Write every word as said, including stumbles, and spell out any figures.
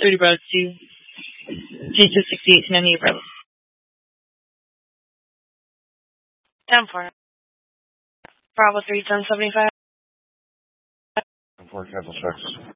thirty Bravo two. G two sixty-eight, ten eight Bravo. ten four. Bravo three, ten seventy-five. ten four, cancel checks.